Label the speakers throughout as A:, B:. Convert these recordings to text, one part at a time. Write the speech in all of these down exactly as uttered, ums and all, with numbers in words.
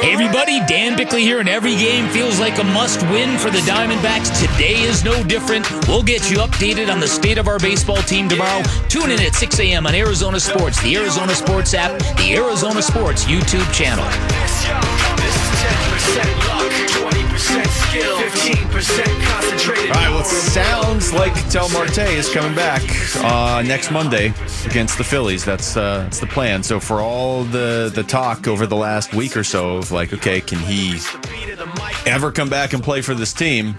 A: Hey everybody, Dan Bickley here, and every game feels like a must-win for the Diamondbacks. Today is no different. We'll get you updated on the state of our baseball team tomorrow. Tune in at six a.m. on Arizona Sports, the Arizona Sports app, the Arizona Sports YouTube channel.
B: All right, well, it sounds like Ketel Marte is coming back uh, next Monday against the Phillies. That's uh, that's the plan. So for all the, the talk over the last week or so of like, okay, can he ever come back and play for this team?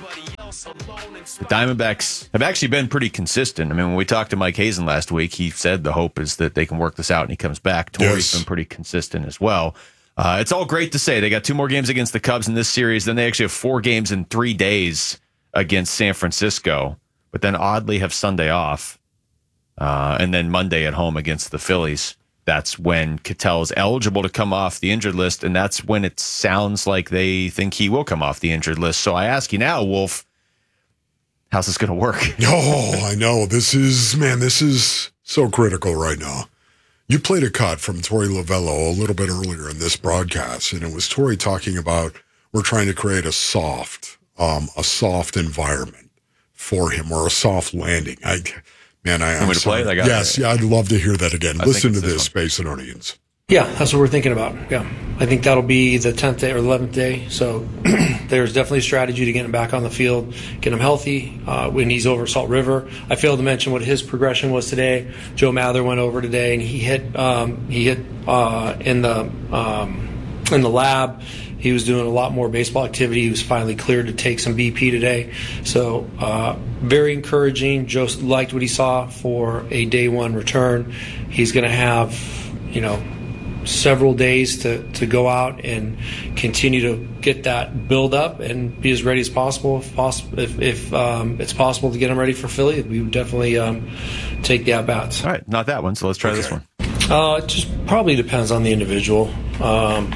B: The Diamondbacks have actually been pretty consistent. I mean, when we talked to Mike Hazen last week, he said the hope is that they can work this out and he comes back. Torrey's yes. been pretty consistent as well. Uh, it's all great to say. They got two more games against the Cubs in this series. Then they actually have four games in three days against San Francisco, but then oddly have Sunday off. Uh, and then Monday at home against the Phillies. That's when Ketel is eligible to come off the injured list, and that's when it sounds like they think he will come off the injured list. So I ask you now, Wolf, how's this going to work?
C: Oh, I know. This is, man, this is so critical right now. You played a cut from Torey Lovullo a little bit earlier in this broadcast, and it was Torey talking about we're trying to create a soft, um, a soft environment for him, or a soft landing. I, man, I am.
B: Want me to play it? I got
C: yes,
B: it.
C: yeah, I'd love to hear that again.
B: I
C: Listen to
B: this,
C: this,
B: Space
C: Spacenonians.
D: Yeah, that's what we're thinking about. Yeah, I think that'll be the tenth day or eleventh day. So there's definitely a strategy to get him back on the field, get him healthy uh, when he's over Salt River. I failed to mention what his progression was today. Joe Mather went over today, and he hit um, he hit uh, in the um, in the lab. He was doing a lot more baseball activity. He was finally cleared to take some B P today. So uh, very encouraging. Joe liked what he saw for a day one return. He's going to have, you know, several days to, to go out and continue to get that build up and be as ready as possible. If, poss- if, if um, it's possible to get him ready for Philly, we would definitely um, take the at-bats.
B: All right, not that one, so let's try okay. this one.
D: Uh, it just probably depends on the individual. Um,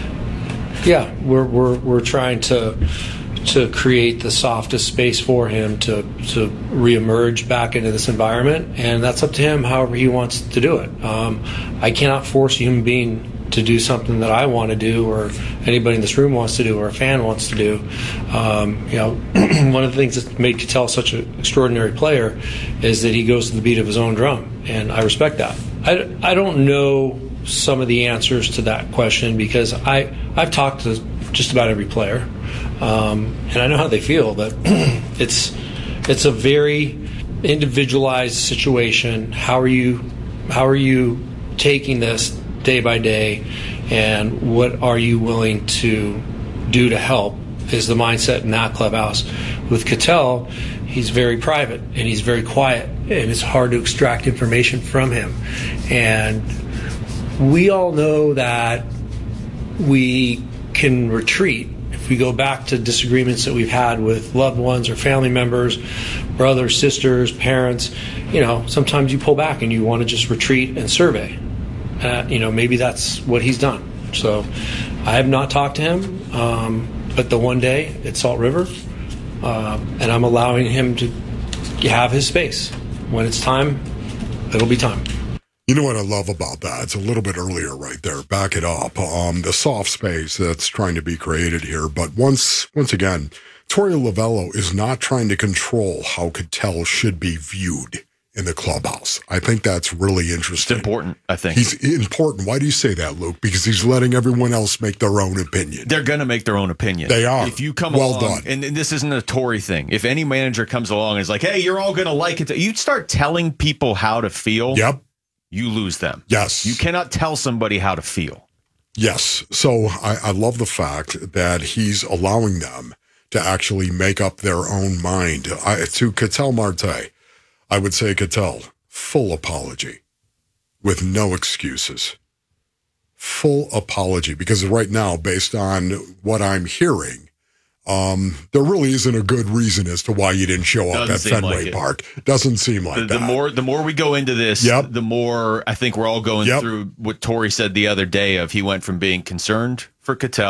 D: yeah, we're, we're, we're trying to to create the softest space for him to, to reemerge back into this environment, and that's up to him however he wants to do it. Um, I cannot force a human being to do something that I want to do, or anybody in this room wants to do, or a fan wants to do. Um, you know, one of the things that made Ketel such an extraordinary player is that he goes to the beat of his own drum, and I respect that. I, I don't know some of the answers to that question because I, I've talked to just about every player. Um, and I know how they feel, but it's it's a very individualized situation. How are you how are you taking this day by day, and what are you willing to do to help is the mindset in that clubhouse. With Ketel, he's very private and he's very quiet, and it's hard to extract information from him. And we all know that we can retreat. If we go back to disagreements that we've had with loved ones or family members, brothers, sisters, parents, you know, sometimes you pull back and you want to just retreat and survey. Uh, you know, maybe that's what he's done. So I have not talked to him, um, but the one day at Salt River, uh, and I'm allowing him to have his space. When it's time, it'll be time.
C: You know what I love about that? It's a little bit earlier right there. Back it up. Um, the soft space that's trying to be created here. But once once again, Torey Lovullo is not trying to control how Ketel should be viewed in the clubhouse. I think that's really interesting.
B: It's important, I think.
C: He's important. Why do you say that, Luke? Because he's letting everyone else make their own opinion.
B: They're going to make their own opinion.
C: They are.
B: If you come
C: well
B: along,
C: done.
B: And, and this isn't a Torey thing. If any manager comes along and is like, hey, you're all going to like it. You start telling people how to feel.
C: Yep.
B: You lose them.
C: Yes.
B: You cannot tell somebody how to feel.
C: Yes. So I, I love the fact that he's allowing them to actually make up their own mind. I, to Ketel Marte, I would say, Ketel, full apology with no excuses. Full apology. Because right now, based on what I'm hearing, Um, there really isn't a good reason as to why you didn't show up
B: Doesn't
C: at Fenway
B: like
C: Park. Doesn't seem like
B: the,
C: that.
B: The more, the more we go into this,
C: yep.
B: the more I think we're all going
C: yep.
B: through what Torey said the other day of he went from being concerned for Ketel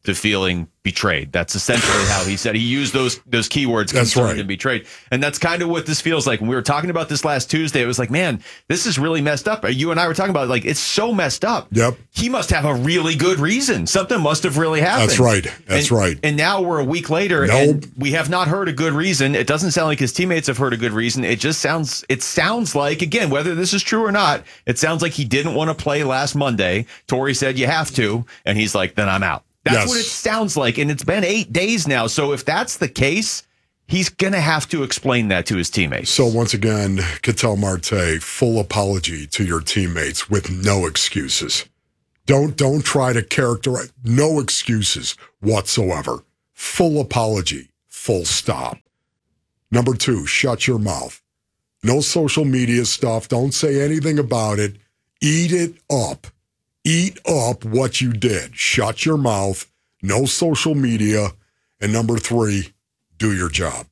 B: to feeling betrayed. That's essentially how he said. He used those those keywords,
C: that's
B: concerned
C: right.
B: and betrayed. And that's kind of what this feels like. When we were talking about this last Tuesday, it was like, man, this is really messed up. You and I were talking about, like, it's so messed up.
C: Yep.
B: He must have a really good reason. Something must have really happened.
C: That's right. That's
B: and,
C: right.
B: And now we're a week later,
C: nope.
B: and we have not heard a good reason. It doesn't sound like his teammates have heard a good reason. It just sounds, it sounds like, again, whether this is true or not, it sounds like he didn't want to play last Monday. Torrey said, you have to. And he's like, then I'm out. That's
C: yes.
B: what it sounds like. And it's been eight days now. So if that's the case, he's going to have to explain that to his teammates.
C: So once again, Ketel Marte, full apology to your teammates with no excuses. Don't don't try to characterize. No excuses whatsoever. Full apology. Full stop. Number two, shut your mouth. No social media stuff. Don't say anything about it. Eat it up. Eat up what you did. Shut your mouth. No social media. And number three, do your job.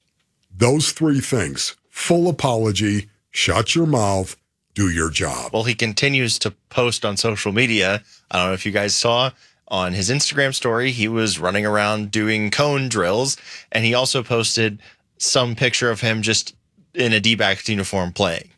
C: Those three things. Full apology, shut your mouth, do your job.
E: Well, he continues to post on social media. I don't know if you guys saw on his Instagram story, he was running around doing cone drills, and he also posted some picture of him just in a D-backs uniform playing.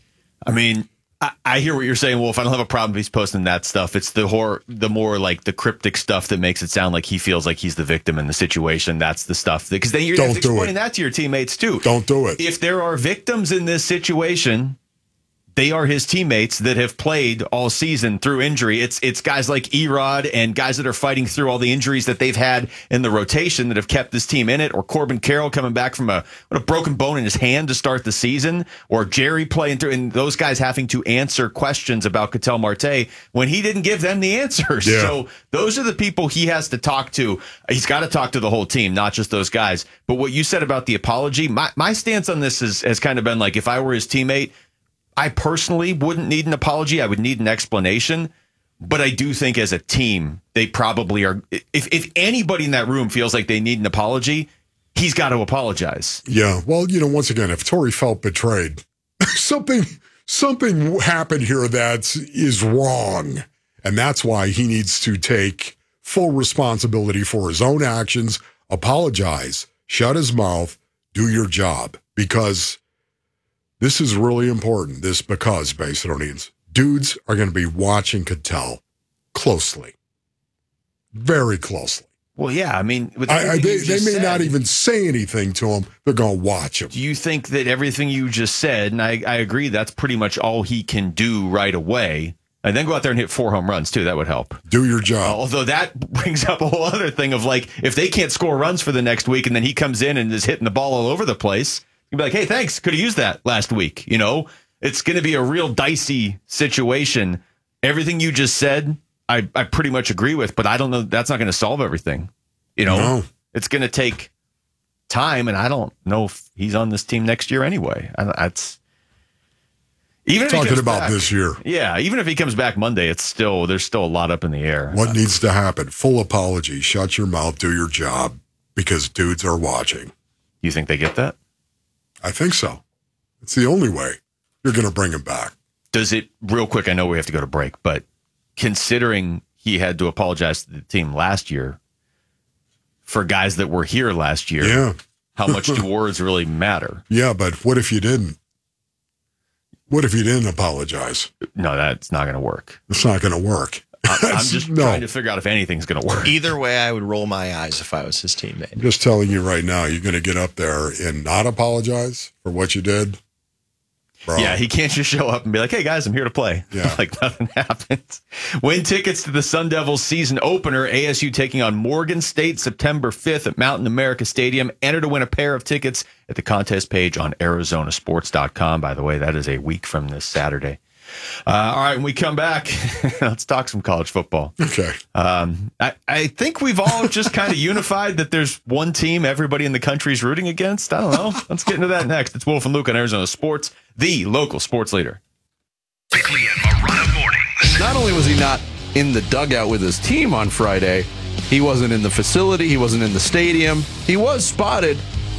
B: I mean, I, I hear what you're saying, Wolf. I don't have a problem if he's posting that stuff. It's the horror, the more like the cryptic stuff that makes it sound like he feels like he's the victim in the situation. That's the stuff because then you're
C: Don't
B: explaining
C: do it.
B: that to your teammates too.
C: Don't do it.
B: If there are victims in this situation, they are his teammates that have played all season through injury. It's it's guys like Erod and guys that are fighting through all the injuries that they've had in the rotation that have kept this team in it, or Corbin Carroll coming back from a, a broken bone in his hand to start the season, or Jerry playing through, and those guys having to answer questions about Ketel Marte when he didn't give them the answers.
C: Yeah.
B: So those are the people he has to talk to. He's got to talk to the whole team, not just those guys. But what you said about the apology, my, my stance on this is, has kind of been like, if I were his teammate, I personally wouldn't need an apology. I would need an explanation. But I do think as a team, they probably are. If if anybody in that room feels like they need an apology, he's got to apologize.
C: Yeah. Well, you know, once again, if Torrey felt betrayed, something something happened here that is wrong. And that's why he needs to take full responsibility for his own actions, apologize, shut his mouth, do your job. Because this is really important, this because, Basinonians, dudes are going to be watching Ketel closely. Very closely.
B: Well, yeah, I mean, with
C: I, I, they, they may
B: said,
C: not even say anything to him. They're going to watch him.
B: Do you think that everything you just said, and I, I agree, that's pretty much all he can do right away, and then go out there and hit four home runs, too, that would help.
C: Do your job.
B: Uh, although that brings up a whole other thing of, like, if they can't score runs for the next week, and then he comes in and is hitting the ball all over the place, you'd be like, hey, thanks. Could have used that last week. You know, it's going to be a real dicey situation. Everything you just said, I, I pretty much agree with, but I don't know. That's not going to solve everything. You know,
C: No.
B: It's going to take time, and I don't know if he's on this team next year anyway. I, that's even if he
C: Talking
B: comes
C: about
B: back,
C: this year.
B: Yeah, even if he comes back Monday, it's still there's still a lot up in the air.
C: What needs to happen? Full apology. Shut your mouth. Do your job. Because dudes are watching.
B: You think they get that?
C: I think so. It's the only way you're going to bring him back.
B: Does it, real quick, I know we have to go to break, but considering he had to apologize to the team last year for guys that were here last year,
C: Yeah.
B: how much do words really matter?
C: Yeah, but what if you didn't? What if you didn't apologize?
B: No, that's not going to work.
C: It's not going to work.
B: I- I'm just
C: No.
B: trying to figure out if anything's going to work.
E: Either way, I would roll my eyes if I was his teammate.
C: I'm just telling you right now, you're going to get up there and not apologize for what you did. Bro.
B: Yeah, he can't just show up and be like, hey, guys, I'm here to play.
C: Yeah.
B: Like nothing happens. Win tickets to the Sun Devils season opener. A S U taking on Morgan State September fifth at Mountain America Stadium. Enter to win a pair of tickets at the contest page on Arizona Sports dot com. By the way, that is a week from this Saturday. Uh, all right, when we come back, let's talk some college football.
C: Okay.
B: Um, I, I think we've all just kind of unified that there's one team everybody in the country is rooting against. I don't know. Let's get into that next. It's Wolf and Luke on Arizona Sports, the local sports leader.
F: Quickly and Marana mornings.
G: Not only was he not in the dugout with his team on Friday, he wasn't in the facility, he wasn't in the stadium. He was spotted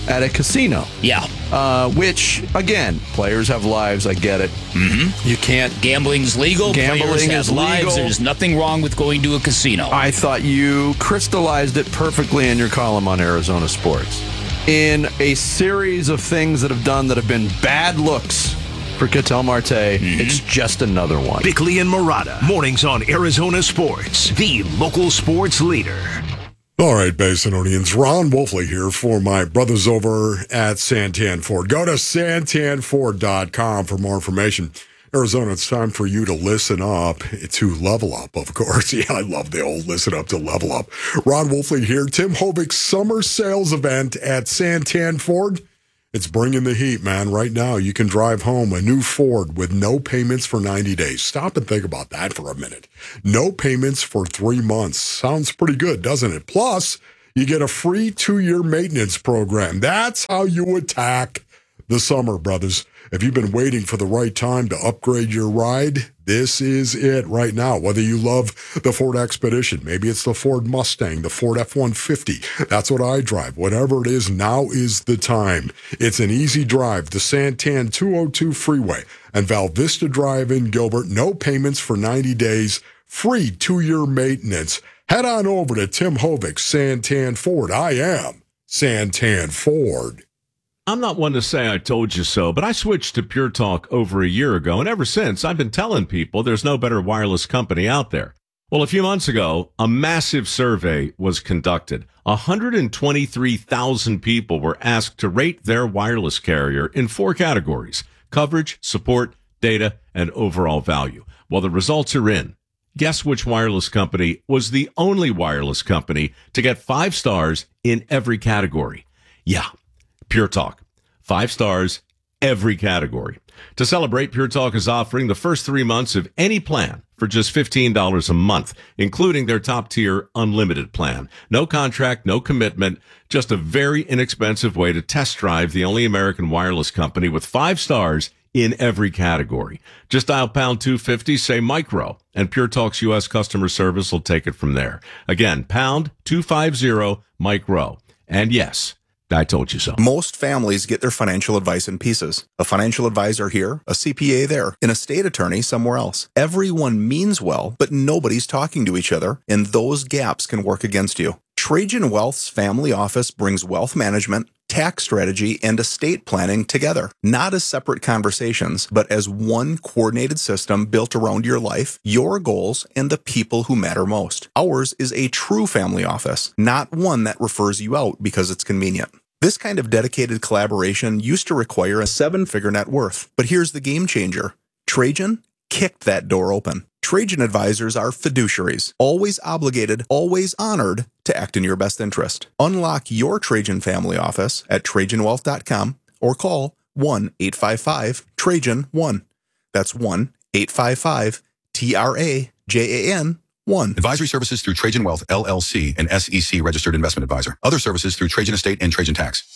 G: at a casino.
A: Yeah.
G: Uh, which, again, players have lives. I get it.
A: Mm-hmm.
G: You can't.
A: Gambling's legal.
G: Gambling
A: Players have
G: is
A: lives.
G: legal.
A: There's nothing wrong with going to a casino.
G: I thought you crystallized it perfectly in your column on Arizona Sports. In a series of things that have done that have been bad looks for Ketel Marte, mm-hmm. it's just another one.
F: Bickley and Murata, mornings on Arizona Sports, the local sports leader.
C: All right, Basinonians, Ron Wolfley here for my brothers over at Santan Ford. Go to santan ford dot com for more information. Arizona, it's time for you to listen up to level up, of course. Yeah, I love the old listen up to level up. Ron Wolfley here. Tim Hovick's summer sales event at Santan Ford. It's bringing the heat, man. Right now, you can drive home a new Ford with no payments for ninety days. Stop and think about that for a minute. No payments for three months. Sounds pretty good, doesn't it? Plus, you get a free two-year maintenance program. That's how you attack the summer, brothers. If you've been waiting for the right time to upgrade your ride, this is it right now. Whether you love the Ford Expedition, maybe it's the Ford Mustang, the Ford F one fifty. That's what I drive. Whatever it is, now is the time. It's an easy drive. The Santan two oh two Freeway and Val Vista Drive in Gilbert. No payments for ninety days. Free two-year maintenance. Head on over to Tim Hovick, Santan Ford. I am Santan Ford.
H: I'm not one to say I told you so, but I switched to Pure Talk over a year ago, and ever since, I've been telling people there's no better wireless company out there. Well, a few months ago, a massive survey was conducted. one hundred twenty-three thousand people were asked to rate their wireless carrier in four categories: coverage, support, data, and overall value. Well, the results are in. Guess which wireless company was the only wireless company to get five stars in every category? Yeah. Pure Talk. Five stars, every category. To celebrate, Pure Talk is offering the first three months of any plan for just fifteen dollars a month, including their top-tier unlimited plan. No contract, no commitment, just a very inexpensive way to test drive the only American wireless company with five stars in every category. Just dial pound two fifty, say micro, and Pure Talk's U S customer service will take it from there. Again, pound two fifty, micro. And yes, I told you so.
I: Most families get their financial advice in pieces. A financial advisor here, a C P A there, an estate attorney somewhere else. Everyone means well, but nobody's talking to each other, and those gaps can work against you. Trajan Wealth's family office brings wealth management, tax strategy, and estate planning together. Not as separate conversations, but as one coordinated system built around your life, your goals, and the people who matter most. Ours is a true family office, not one that refers you out because it's convenient. This kind of dedicated collaboration used to require a seven-figure net worth, but here's the game changer. Trajan kicked that door open. Trajan advisors are fiduciaries, always obligated, always honored to act in your best interest. Unlock your Trajan family office at trajan wealth dot com or call one eight five five Trajan one. That's one eight five five T R A J A N one.
J: Advisory services through Trajan Wealth, L L C, an S E C registered investment advisor. Other services through Trajan Estate and Trajan Tax.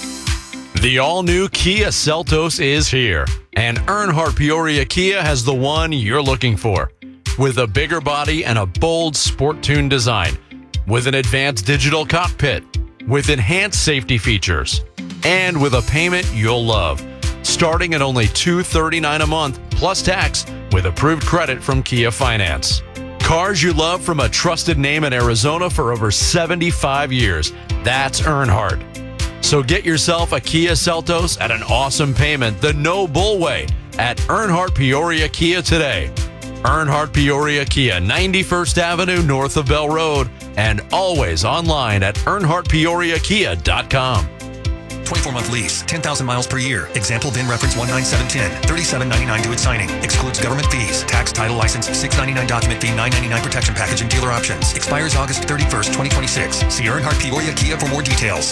K: The all-new Kia Seltos is here, and Earnhardt Peoria Kia has the one you're looking for. With a bigger body and a bold sport-tuned design, with an advanced digital cockpit, with enhanced safety features, and with a payment you'll love. Starting at only two hundred thirty-nine dollars a month, plus tax, with approved credit from Kia Finance. Cars you love from a trusted name in Arizona for over seventy-five years. That's Earnhardt. So get yourself a Kia Seltos at an awesome payment the no bull way at Earnhardt Peoria Kia today. Earnhardt Peoria Kia, ninety-first Avenue north of Bell Road, and always online at earnhardt peoria kia dot com.
L: twenty-four month lease, ten thousand miles per year. Example V I N reference one nine seven one zero. thirty-seven ninety-nine due at signing. Excludes government fees. Tax, title, license, six ninety-nine document fee, nine ninety-nine protection package and dealer options. Expires August thirty-first, twenty twenty-six. See Earnhardt Peoria Kia for more details.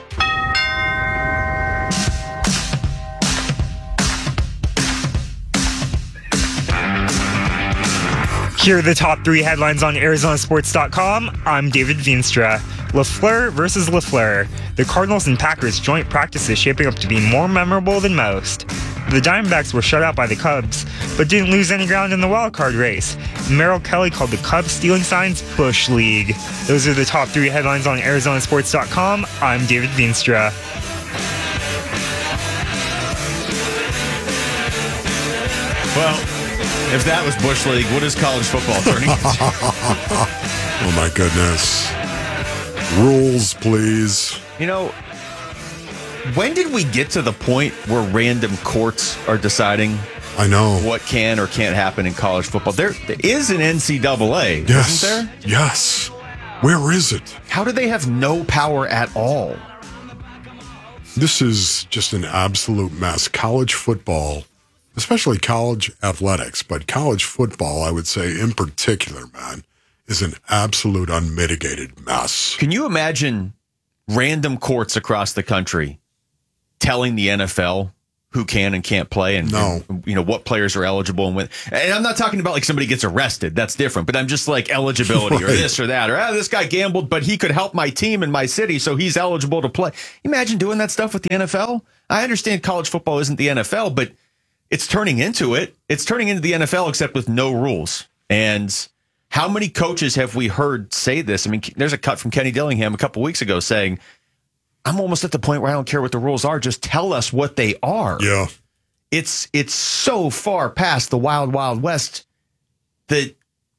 M: Here are the top three headlines on Arizona Sports dot com. I'm David Veenstra. LaFleur versus LaFleur. The Cardinals and Packers joint practice is shaping up to be more memorable than most. The Diamondbacks were shut out by the Cubs, but didn't lose any ground in the wildcard race. Merrill Kelly called the Cubs stealing signs Bush League. Those are the top three headlines on Arizona Sports dot com. I'm David Veenstra.
B: Well, if that was Bush League, what is college football turning into?
C: Oh, my goodness. Rules, please.
B: You know, when did we get to the point where random courts are deciding
C: I know
B: what can or can't happen in college football? There, there is an N C double A,
C: yes.
B: isn't there?
C: Yes. Where is it?
B: How do they have no power at all?
C: This is just an absolute mess. College football, especially college athletics, but college football, I would say in particular, man, is an absolute unmitigated mess.
B: Can you imagine random courts across the country telling the N F L who can and can't play and,
C: no.
B: and you know what players are eligible and when? And I'm not talking about like somebody gets arrested. That's different. But I'm just like eligibility right. or this or that. Or ah, this guy gambled, but he could help my team in my city, so he's eligible to play. Imagine doing that stuff with the N F L. I understand college football isn't the N F L, but it's turning into it. It's turning into the N F L, except with no rules. And how many coaches have we heard say this? I mean, there's a cut from Kenny Dillingham a couple weeks ago saying, I'm almost at the point where I don't care what the rules are. Just tell us what they are.
C: Yeah.
B: It's it's so far past the wild, wild west that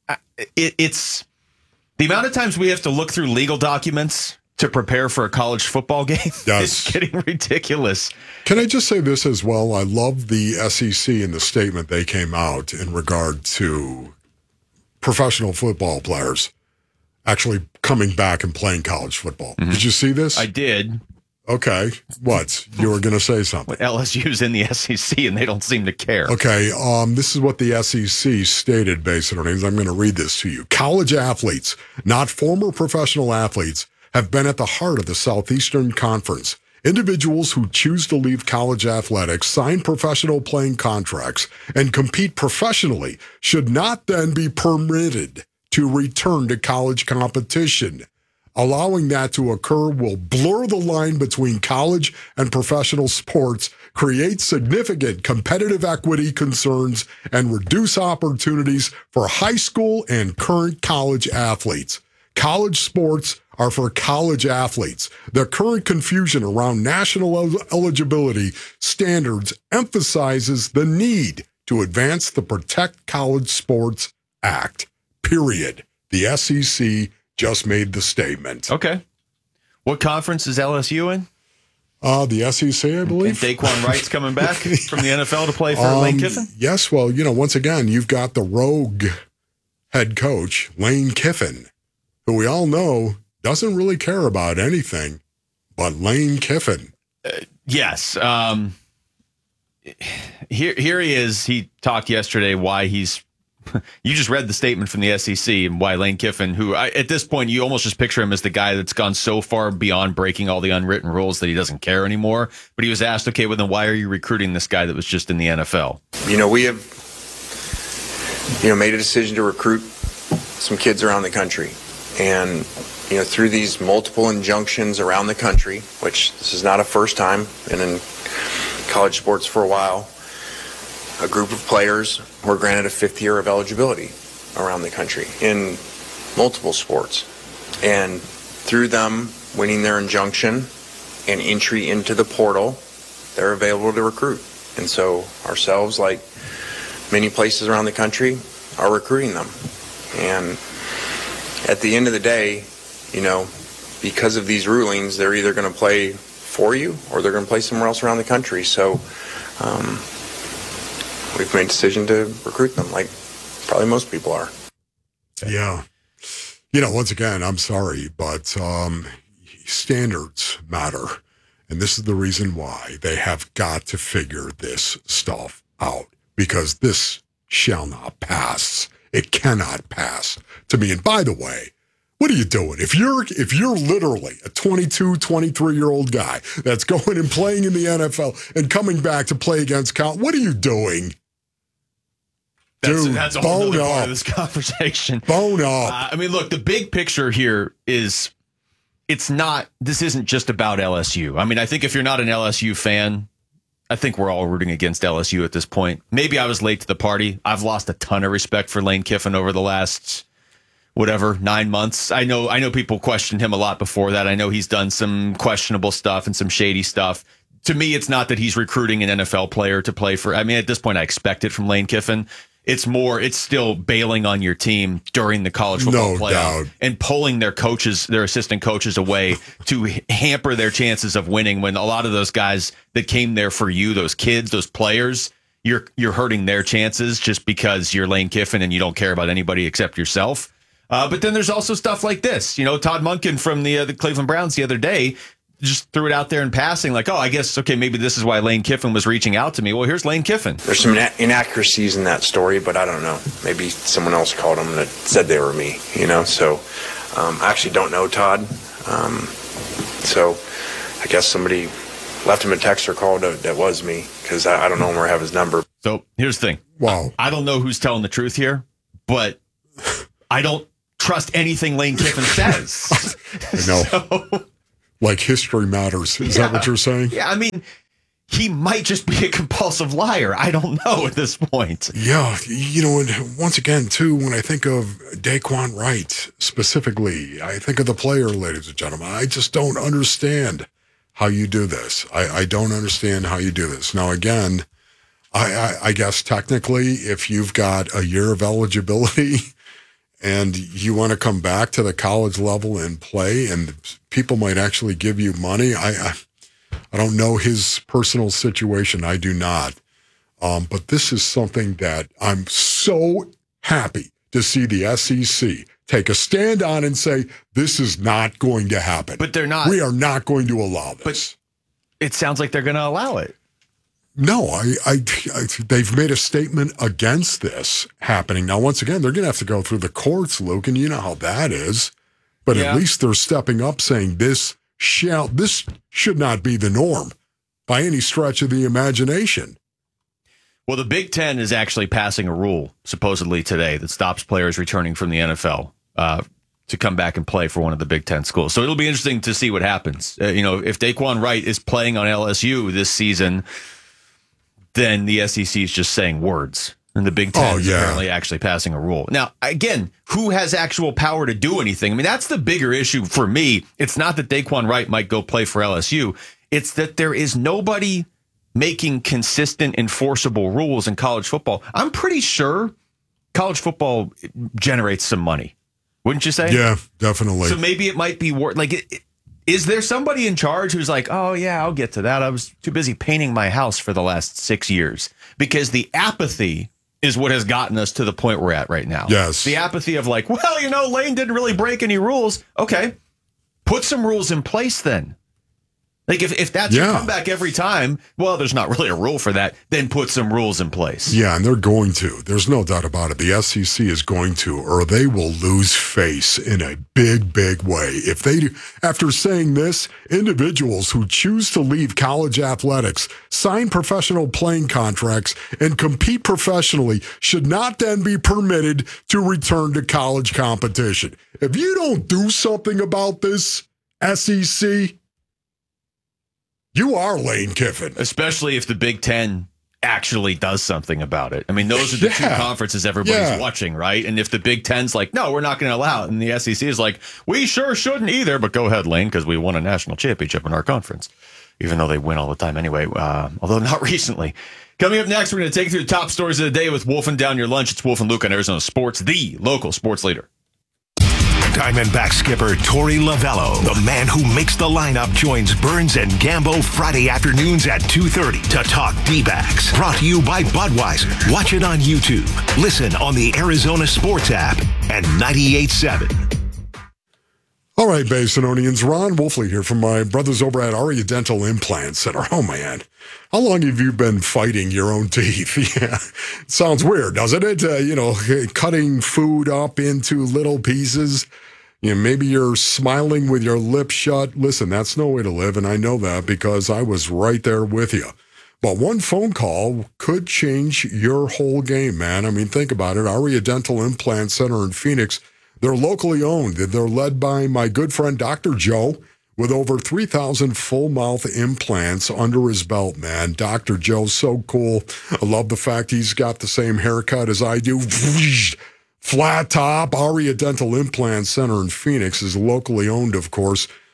B: it, it's the amount of times we have to look through legal documents to prepare for a college football game.
C: Yes.
B: It's getting ridiculous.
C: Can I just say this as well? I love the S E C and the statement they came out in regard to professional football players actually coming back and playing college football. Mm-hmm. Did you see this?
B: I did.
C: Okay. What? You were going to say something.
B: L S U's in the S E C and they don't seem to care.
C: Okay. Um, this is what the S E C stated based on it. I'm going to read this to you. College athletes, not former professional athletes, have been at the heart of the Southeastern Conference. Individuals who choose to leave college athletics, sign professional playing contracts, and compete professionally should not then be permitted to return to college competition. Allowing that to occur will blur the line between college and professional sports, create significant competitive equity concerns, and reduce opportunities for high school and current college athletes. College sports are for college athletes. The current confusion around national el- eligibility standards emphasizes the need to advance the Protect College Sports Act. Period. The S E C just made the statement.
B: Okay. What conference is L S U in?
C: Uh, the S E C, I believe.
B: And Daquan Wright's coming back from the N F L to play for
C: um,
B: Lane Kiffin?
C: Yes. Well, you know, once again, you've got the rogue head coach, Lane Kiffin, who we all know doesn't really care about anything but Lane Kiffin.
B: Uh, yes. Um, here, here he is. He talked yesterday why he's you just read the statement from the S E C and why Lane Kiffin, who I, at this point, you almost just picture him as the guy that's gone so far beyond breaking all the unwritten rules that he doesn't care anymore. But he was asked, okay, well, then why are you recruiting this guy that was just in the N F L?
N: You know, we have, you know, made a decision to recruit some kids around the country. And, you know, through these multiple injunctions around the country, which this is not a first time, and in college sports for a while, a group of players were granted a fifth year of eligibility around the country in multiple sports. And through them winning their injunction and entry into the portal, they're available to recruit. And so ourselves, like many places around the country, are recruiting them. And at the end of the day, you know, because of these rulings, they're either going to play for you or they're going to play somewhere else around the country. So, um, we've made a decision to recruit them, like probably most people are.
C: Yeah. You know, once again, I'm sorry, but um, standards matter. And this is the reason why they have got to figure this stuff out, because this shall not pass. It cannot pass to me. And by the way, what are you doing? If you're if you're literally a twenty-two, twenty-three-year-old guy that's going and playing in the N F L and coming back to play against Cal, what are you doing?
B: That's,
C: Dude,
B: that's a whole other part
C: up.
B: of this conversation.
C: Bone up.
B: Uh, I mean, look, the big picture here is it's not, this isn't just about L S U. I mean, I think if you're not an L S U fan, I think we're all rooting against L S U at this point. Maybe I was late to the party. I've lost a ton of respect for Lane Kiffin over the last, whatever, nine months. I know, I know people questioned him a lot before that. I know he's done some questionable stuff and some shady stuff. to me, it's not that he's recruiting an N F L player to play for. I mean, at this point, I expect it from Lane Kiffin. It's more, it's still bailing on your team during the college football
C: No
B: playoff
C: doubt.
B: and pulling their coaches, their assistant coaches away to hamper their chances of winning when a lot of those guys that came there for you, those kids, those players, you're you're hurting their chances just because you're Lane Kiffin and you don't care about anybody except yourself. Uh, but then there's also stuff like this. You know, Todd Monken from the, uh, the Cleveland Browns the other day just threw it out there in passing, like, oh, I guess, okay, maybe this is why Lane Kiffin was reaching out to me. Well, here's Lane Kiffin.
N: There's some ina- inaccuracies in that story, but I don't know. Maybe someone else called them that said they were me, you know? So um, I actually don't know Todd. Um, so I guess somebody left him a text or call that, that was me because I, I don't know him or have his number.
B: So here's the thing.
C: Wow.
B: I don't know who's telling the truth here, but I don't trust anything Lane Kiffin says.
C: I know.
B: So,
C: like history matters. Is
B: yeah,
C: that what you're saying?
B: Yeah, I mean, he might just be a compulsive liar. I don't know at this point.
C: Yeah, you know, and once again, too, when I think of Daquan Wright specifically, I think of the player, ladies and gentlemen. I just don't understand how you do this. I, I don't understand how you do this. Now, again, I, I, I guess technically, if you've got a year of eligibility and you want to come back to the college level and play, and people might actually give you money, I, I, I don't know his personal situation. I do not. Um, but this is something that I'm so happy to see the S E C take a stand on and say, this is not going to happen.
B: But they're not.
C: We are not going to allow this.
B: But it sounds like they're going to allow it.
C: No, I, I, I, they've made a statement against this happening. Now, once again, they're going to have to go through the courts, Luke, and you know how that is. But
B: Yeah.
C: at least they're stepping up saying this shall, this should not be the norm by any stretch of the imagination.
B: Well, the Big Ten is actually passing a rule, supposedly today, that stops players returning from the N F L uh, to come back and play for one of the Big Ten schools. So it'll be interesting to see what happens. Uh, you know, if Daquan Wright is playing on L S U this season, then the S E C is just saying words. And the Big Ten
C: Oh,
B: is
C: yeah.
B: apparently actually passing a rule. Now, again, who has actual power to do anything? I mean, that's the bigger issue for me. It's not that Daquan Wright might go play for L S U. It's that there is nobody making consistent, enforceable rules in college football. I'm pretty sure college football generates some money. Wouldn't you say?
C: Yeah, definitely.
B: So maybe it might be worth, like, it, it- is there somebody in charge who's like, oh, yeah, I'll get to that. I was too busy painting my house for the last six years. Because the apathy is what has gotten us to the point we're at right now.
C: Yes.
B: The apathy of like, well, you know, Lane didn't really break any rules. Okay. Put some rules in place then. Like if, if that's your
C: Yeah.
B: comeback every time, well, there's not really a rule for that. Then put some rules in place.
C: Yeah, and they're going to. There's no doubt about it. The S E C is going to, or they will lose face in a big, big way. If they do, after saying this, individuals who choose to leave college athletics, sign professional playing contracts, and compete professionally should not then be permitted to return to college competition. If you don't do something about this, S E C, you are Lane Kiffin.
B: Especially if the Big Ten actually does something about it. I mean, those are the two
C: Yeah.
B: conferences everybody's
C: Yeah.
B: watching, right? And if the Big Ten's like, no, we're not going to allow it, and the S E C is like, we sure shouldn't either, but go ahead, Lane, because we won a national championship in our conference, even though they win all the time anyway, uh, although not recently. Coming up next, we're going to take you through the top stories of the day with Wolf and Down Your Lunch. It's Wolf and Luke on Arizona Sports, the local sports leader.
F: Diamondback skipper Torey Lavello, the man who makes the lineup, joins Burns and Gambo Friday afternoons at two thirty to talk D-backs. Brought to you by Budweiser. Watch it on YouTube. Listen on the Arizona Sports app and ninety-eight point seven.
C: All right, Basinonians, Ron Wolfley here from my brothers over at Aria Dental Implant Center. Oh, man. How long have you been fighting your own teeth? Yeah, it sounds weird, doesn't it? Uh, you know, cutting food up into little pieces. You know, maybe you're smiling with your lips shut. Listen, that's no way to live, and I know that because I was right there with you. But one phone call could change your whole game, man. I mean, think about it. Aria Dental Implant Center in Phoenix, they're locally owned. They're led by my good friend, Doctor Joe, with over three thousand full mouth implants under his belt, man. Doctor Joe's so cool. I love the fact he's got the same haircut as I do. Flat top. Aria Dental Implant Center in Phoenix is locally owned, of course.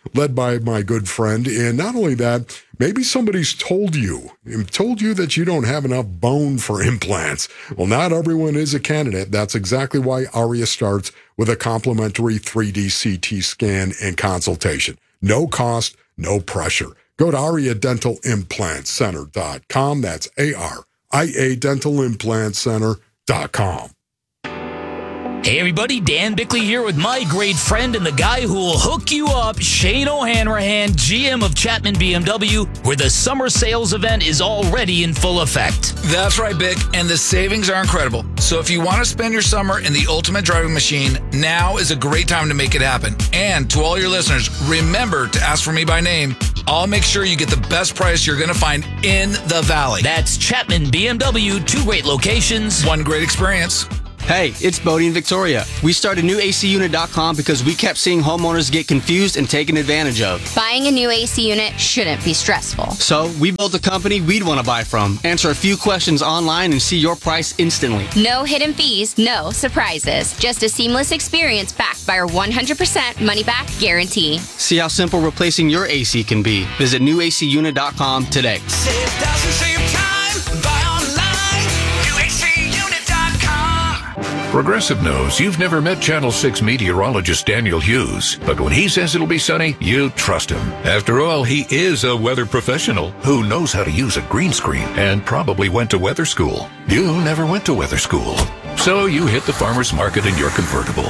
C: led by my good friend. And not only that, maybe somebody's told you, told you that you don't have enough bone for implants. Well, not everyone is a candidate. That's exactly why Aria starts with a complimentary three D C T scan and consultation. No cost, no pressure. Go to aria dental implant center dot com. That's A R I A dental implant center dot com.
A: Hey everybody, Dan Bickley here with my great friend and the guy who will hook you up, Shane O'Hanrahan, G M of Chapman B M W, where the summer sales event is already in full effect.
O: That's right, Bick, and the savings are incredible. So if you want to spend your summer in the ultimate driving machine, now is a great time to make it happen. And to all your listeners, remember to ask for me by name. I'll make sure you get the best price you're going to find in the Valley.
A: That's Chapman B M W, two great locations,
O: one great experience.
P: Hey, it's Bodie and Victoria. We started new A C unit dot com because we kept seeing homeowners get confused and taken advantage of.
Q: Buying a new A C unit shouldn't be stressful.
P: So we built a company we'd want to buy from. Answer a few questions online and see your price instantly.
Q: No hidden fees, no surprises. Just a seamless experience backed by our one hundred percent money-back guarantee.
P: See how simple replacing your A C can be. Visit new A C unit dot com today.
R: Save thousands, save time, buy online, new A C unit dot com.
S: Progressive knows you've never met Channel six meteorologist Daniel Hughes, but when he says it'll be sunny, you trust him. After all, he is a weather professional who knows how to use a green screen and probably went to weather school. You never went to weather school, so you hit the farmer's market in your convertible.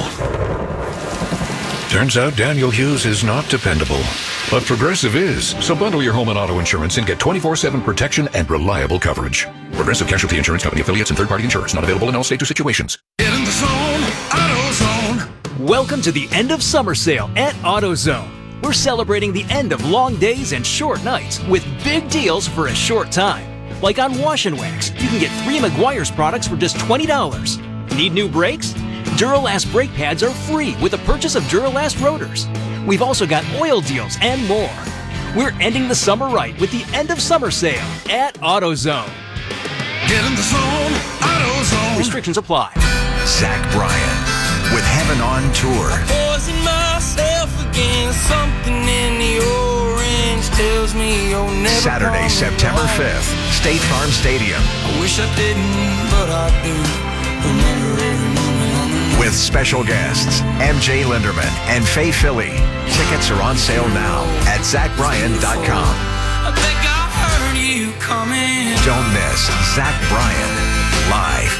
S: Turns out Daniel Hughes is not dependable, but Progressive is. So bundle your home and auto insurance and get twenty-four seven protection and reliable coverage. Progressive Casualty Insurance Company affiliates and third-party insurers. Not available in all states or situations.
R: Get in the zone, AutoZone.
T: Welcome to the end of summer sale at AutoZone. We're celebrating the end of long days and short nights with big deals for a short time. Like on Wash and Wax, you can get three Meguiar's products for just twenty dollars. Need new brakes? Duralast brake pads are free with the purchase of Duralast rotors. We've also got oil deals and more. We're ending the summer right with the end of summer sale at AutoZone.
R: Get in the zone, AutoZone.
T: Restrictions apply.
F: Zach Bryan with Heaven on Tour.
R: Poison myself again, something in the orange tells me you'll never.
F: Saturday, September fifth, State Farm Stadium.
R: I wish I didn't, but I do. Remember every moment on the
F: with special guests M J Linderman and Faye Philly. Tickets are on sale now at zach bryan dot com.
R: I think I heard you coming.
F: Don't miss Zach Bryan live.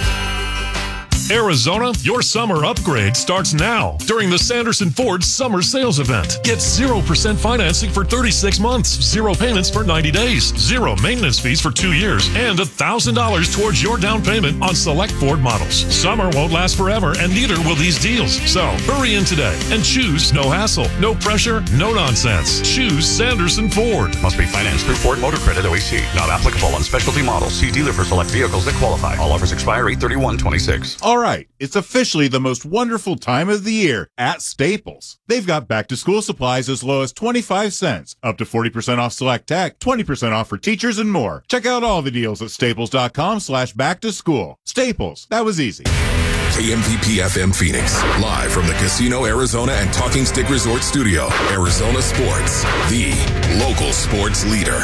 U: Arizona, your summer upgrade starts now during the Sanderson Ford Summer Sales Event. Get zero percent financing for thirty-six months, zero payments for ninety days, zero maintenance fees for two years, and one thousand dollars towards your down payment on select Ford models. Summer won't last forever, and neither will these deals. So hurry in today and choose no hassle, no pressure, no nonsense. Choose Sanderson Ford.
V: Must be financed through Ford Motor Credit O E C. Not applicable on specialty models. See dealer for select vehicles that qualify. All offers expire eight thirty-one twenty-six.
W: All right, it's officially the most wonderful time of the year at Staples. They've got back-to-school supplies as low as twenty-five cents, up to forty percent off select tech, twenty percent off for teachers, and more. Check out all the deals at staples.com slash back-to-school. Staples, that was easy.
X: K M P P F M Phoenix, live from the Casino Arizona and Talking Stick Resort Studio. Arizona Sports, the local sports leader.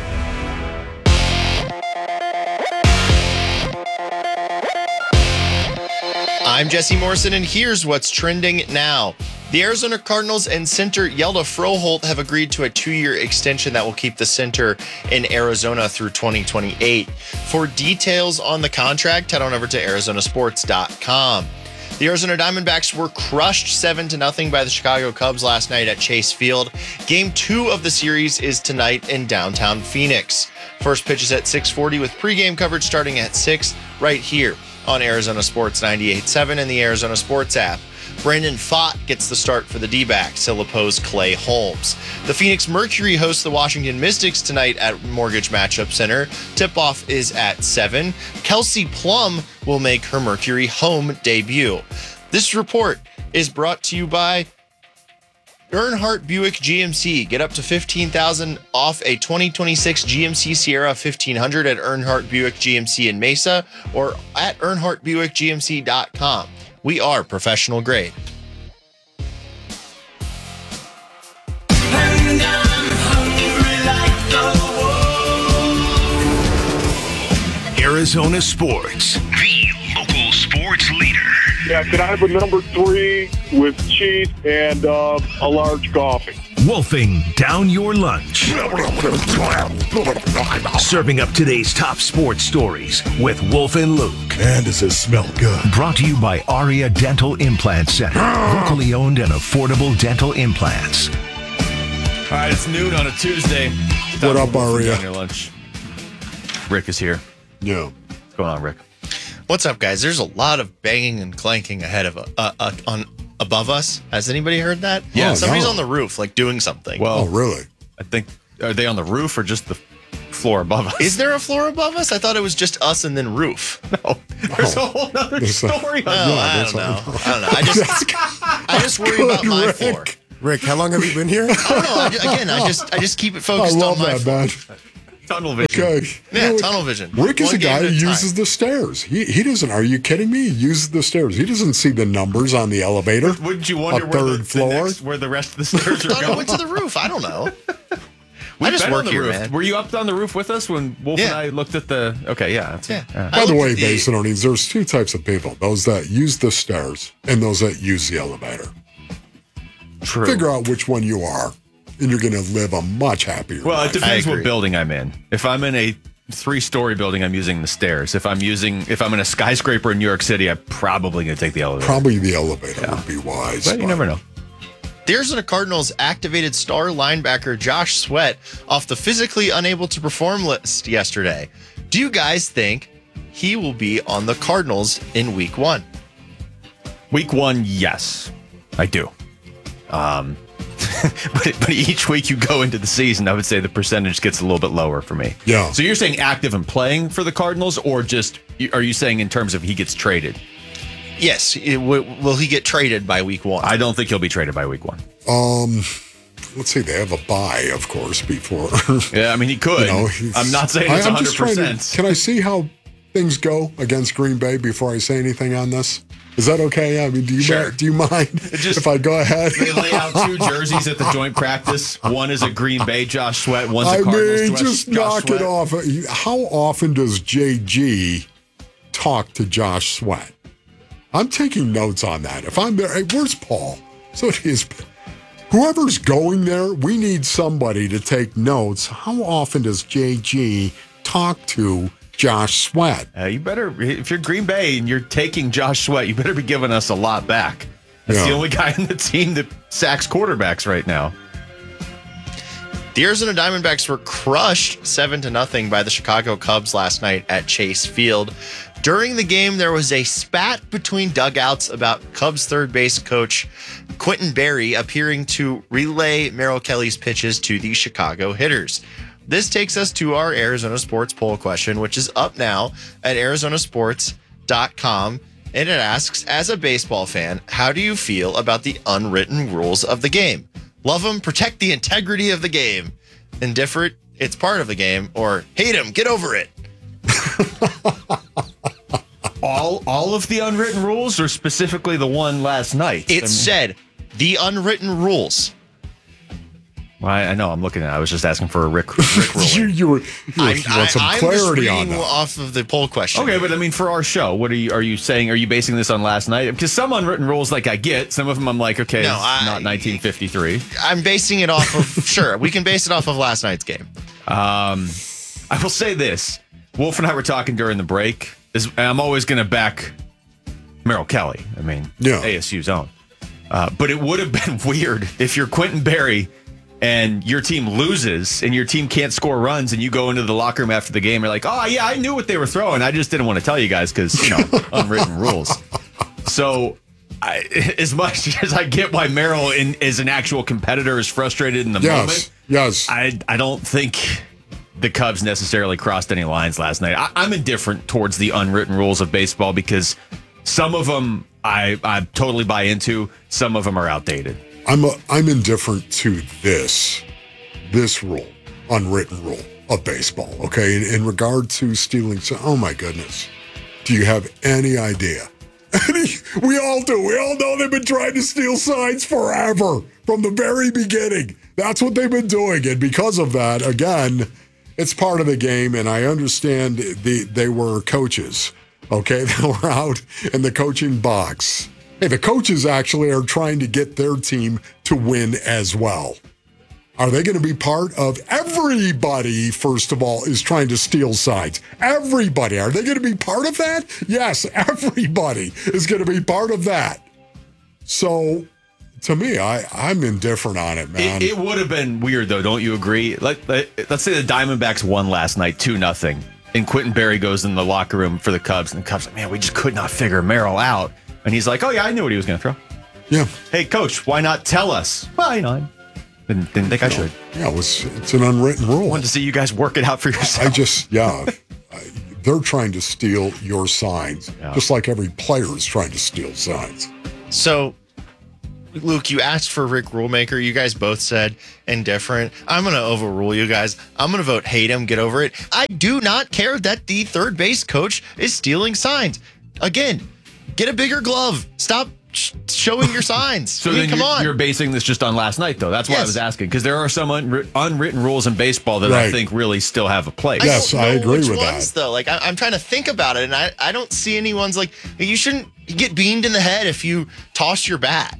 E: I'm Jesse Morrison, and here's what's trending now. The Arizona Cardinals and center Yelda Froholt have agreed to a two-year extension that will keep the center in Arizona through twenty twenty-eight. For details on the contract, head on over to arizona sports dot com. The Arizona Diamondbacks were crushed seven to nothing by the Chicago Cubs last night at Chase Field. Game two of the series is tonight in downtown Phoenix. First pitch is at six forty with pregame coverage starting at six right here on Arizona Sports ninety-eight point seven and the Arizona Sports app. Brandon Pfaadt gets the start for the D-backs. He'll oppose Clay Holmes. The Phoenix Mercury hosts the Washington Mystics tonight at Mortgage Matchup Center. Tip-off is at seven. Kelsey Plum will make her Mercury home debut. This report is brought to you by Earnhardt Buick G M C. Get up to fifteen thousand dollars off a twenty twenty-six G M C Sierra fifteen hundred at Earnhardt Buick G M C in Mesa or at earnhardt buick g m c dot com. We are professional grade.
R: And
F: Arizona Sports, the local sports leader.
D: Yeah, could I have a number three with cheese and uh, a large coffee?
F: Wolfing down your lunch. Serving up today's top sports stories with Wolf and Luke.
C: Man, does it smell good.
F: Brought to you by Aria Dental Implant Center. Locally owned and affordable dental implants.
B: All right, it's noon on a Tuesday.
C: What up, Aria?
B: On your lunch. Rick is here.
C: Yeah.
B: What's going on, Rick?
E: What's up, guys? There's a lot of banging and clanking ahead of uh, uh, on above us. Has anybody heard that?
B: Yeah,
E: somebody's
B: no.
E: on the roof, like doing something.
B: Well,
C: Oh, really?
B: I think, are they on the roof or just the floor above us?
E: Is there a floor above us? I thought it was just us and then roof.
B: No, there's a whole other
C: There's a-
B: story.
E: No,
B: on
E: I don't know. I don't know. I just, I just worry about my
C: Rick.
E: floor.
G: Rick, how long have you been here?
E: I don't know. I, ju- again, I just, I just keep it
C: I
E: focused
C: love
E: on my
C: that,
E: floor.
C: man.
B: Tunnel vision.
C: Okay.
E: Yeah,
C: You know,
E: tunnel vision.
C: Rick is
E: One
C: a guy
E: game
C: who
E: at a
C: uses
E: time.
C: the stairs. He he doesn't. Are you kidding me? He uses the stairs. He doesn't see the numbers on the elevator.
B: Wouldn't you wonder
C: a
B: where,
C: third
B: the, the
C: floor?
B: next, where the rest of the stairs
E: I
B: are
E: thought I
B: going?
E: went to the roof. I don't know.
B: We've
E: I just
B: been
E: work
B: on the
E: here,
B: roof.
E: man.
B: Were you up on the roof with us when Wolf
E: Yeah.
B: and I looked at the? Okay, yeah, that's
E: Yeah.
B: yeah.
C: By
E: I
C: the
E: looked
C: way,
E: at the-
C: Basinonians, there's two types of people: those that use the stairs and those that use the elevator.
B: True.
C: Figure out which one you are, and you're going to live a much happier
B: Well,
C: life.
B: it depends
E: I
B: what
E: agree.
B: building I'm in. If I'm in a three-story building, I'm using the stairs. If I'm using, if I'm in a skyscraper in New York City, I'm probably going to take the elevator.
C: Probably the elevator would be wise.
B: But you never know.
E: The Arizona Cardinals activated star linebacker Josh Sweat off the physically unable to perform list yesterday. Do you guys think he will be on the Cardinals in week one?
B: Week one, yes, I do. Um, but, but each week you go into the season, I would say the percentage gets a little bit lower for me.
C: Yeah.
B: So you're saying active and playing for the Cardinals, or just are you saying in terms of he gets traded?
E: Yes. It, will, will he get traded by week one?
B: I don't think he'll be traded by week one.
C: Um, let's see. They have a bye, of course, before.
B: Yeah, I mean he could.
C: You know, he's-
B: I'm not saying
C: I-
B: it's
C: I'm
B: one
C: just
B: hundred
C: trying to-
B: percent.
C: Can I see how things go against Green Bay before I say anything on this? Is that okay? I mean, do you
B: Sure.
C: mi- do you mind
B: just-
C: if I go ahead?
B: They lay out two jerseys at the joint practice. One is a Green Bay Josh Sweat. One's a
C: I
B: Cardinals
C: mean,
B: Josh-
C: just
B: Josh
C: knock
B: Sweat.
C: it off. How often does J G talk to Josh Sweat? I'm taking notes on that. If I'm there, hey, where's Paul? So it is. Whoever's going there, we need somebody to take notes. How often does J G talk to Josh Sweat?
B: Uh, you better, if you're Green Bay and you're taking Josh Sweat, you better be giving us a lot back. That's
C: Yeah.
B: the only guy in the team that sacks quarterbacks right now.
E: The Arizona Diamondbacks were crushed seven to nothing by the Chicago Cubs last night at Chase Field. During the game, there was a spat between dugouts about Cubs third base coach Quentin Berry appearing to relay Merrill Kelly's pitches to the Chicago hitters. This takes us to our Arizona Sports poll question, which is up now at arizona sports dot com. And it asks, as a baseball fan, how do you feel about the unwritten rules of the game? Love them, protect the integrity of the game. Indifferent, it's part of the game. Or hate them, get over it.
B: All all of the unwritten rules, or specifically the one last night?
E: It
B: I mean-
E: said the unwritten rules.
B: Well, I, I know. I'm looking at it. I was just asking for a Rick, Rick ruling.
C: you, you, were, you,
E: I'm,
C: you want some
E: I, I'm
C: clarity
E: just
C: on
E: reading
C: that.
E: off of the poll question.
B: Okay, but I mean, for our show, what are you are you saying? Are you basing this on last night? Because some unwritten rules, like I get, some of them I'm like, okay,
E: No,
B: it's
E: I-
B: not nineteen fifty-three.
E: I'm basing it off of, sure, we can base it off of last night's game.
B: Um, I will say this: Wolf and I were talking during the break. Is I'm always going to back Merrill Kelly. I mean,
C: Yeah.
B: A S U's own. Uh, but it would have been weird if you're Quentin Berry and your team loses and your team can't score runs and you go into the locker room after the game. You're like, oh, yeah, I knew what they were throwing. I just didn't want to tell you guys because, you know, unwritten rules. So I, as much as I get why Merrill in, is an actual competitor, is frustrated in the
C: Yes,
B: moment.
C: yes.
B: I, I don't think the Cubs necessarily crossed any lines last night. I, I'm indifferent towards the unwritten rules of baseball because some of them I, I totally buy into. Some of them are outdated.
C: I'm a, I'm indifferent to this this rule, unwritten rule of baseball. Okay, in, in regard to stealing. So, oh my goodness, do you have any idea? Any, we all do. We all know they've been trying to steal signs forever from the very beginning. That's what they've been doing, and because of that, again, it's part of the game, and I understand the they were coaches, okay? They were out in the coaching box. Hey, the coaches actually are trying to get their team to win as well. Are they going to be part of everybody, first of all, is trying to steal signs? Everybody. Are they going to be part of that? Yes, everybody is going to be part of that. So, to me, I, I'm indifferent on it, man.
B: It, it would have been weird, though, don't you agree? Let, let, let's say the Diamondbacks won last night, two nothing, and Quentin Berry goes in the locker room for the Cubs, and the Cubs are like, man, we just could not figure Merrill out. And he's like, oh, yeah, I knew what he was going to throw.
C: Yeah.
B: Hey, coach, why not tell us? Well, you know, I didn't, didn't think I should.
C: Yeah, it was, it's an unwritten rule.
B: I wanted to see you guys work it out for yourself.
C: I just, yeah. They're trying to steal your signs, yeah. just like every player is trying to steal signs.
E: So, Luke, you asked for Rick Rulemaker. You guys both said indifferent. I'm going to overrule you guys. I'm going to vote hate him, get over it. I do not care that the third base coach is stealing signs. Again, get a bigger glove. Stop sh- showing your signs.
B: So
E: I mean,
B: then
E: come
B: you're,
E: on.
B: you're basing this just on last night, though. That's why
E: Yes.
B: I was asking, because there are some unwritten, unwritten rules in baseball that
C: Right.
B: I think really still have a place.
C: Yes,
E: don't
C: I
E: know
C: agree
E: which
C: with
E: ones,
C: that.
E: Though, like I, I'm trying to think about it, and I, I don't see anyone's like you shouldn't get beamed in the head if you toss your bat.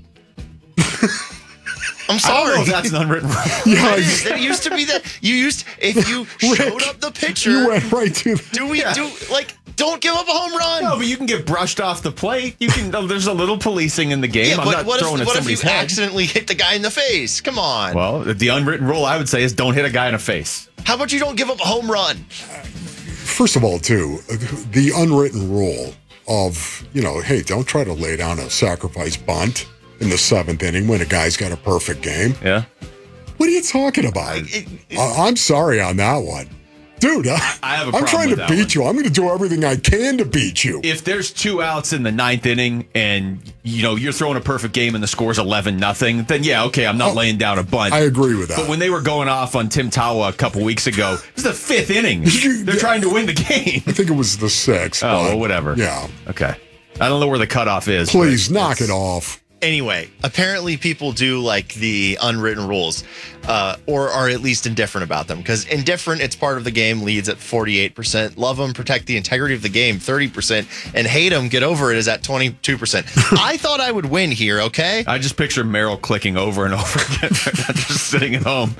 E: I'm
B: I
E: sorry.
B: don't know if that's an unwritten rule.
C: Yeah,
E: It is. It used to be that you used if you showed up the pitcher.
C: You went right to the,
E: do we
B: Yeah.
E: do like don't give up a home run?
B: No, but you can get brushed off the plate. You can. There's a little policing in the game.
E: yeah,
B: I'm
E: but
B: not
E: what
B: throwing
E: if
B: at
E: what if you
B: somebody's head.
E: accidentally hit the guy in the face? Come on.
B: Well, the unwritten rule I would say is don't hit a guy in the face.
E: How about you don't give up a home run?
C: First of all, too, the unwritten rule of, you know, hey, don't try to lay down a sacrifice bunt in the seventh inning when a guy's got a perfect game.
B: Yeah.
C: What are you talking about? I- I'm sorry on that one. Dude, I,
B: I have a
C: I'm
B: problem
C: trying
B: with
C: to
B: that
C: beat you. I'm going to do everything I can to beat you.
B: If there's two outs in the ninth inning and you know you're throwing a perfect game and the score's eleven nothing, then yeah, okay, I'm not
C: Oh,
B: laying down a bunt.
C: I agree with that.
B: But when they were going off on Tim Tawa a couple weeks ago, this is the fifth inning. They're trying to win the game.
C: I think it was the sixth.
B: Oh,
C: but,
B: well, whatever.
C: Yeah.
B: Okay. I don't know where the cutoff is.
C: Please
B: but
C: knock
B: it's-
C: it off.
E: Anyway, apparently people do like the unwritten rules, uh, or are at least indifferent about them. Because indifferent, it's part of the game, leads at forty-eight percent. Love them, protect the integrity of the game, thirty percent. And hate them, get over it, is at twenty-two percent. I thought I would win here, okay?
B: I just picture Merrill clicking over and over again, just sitting at home.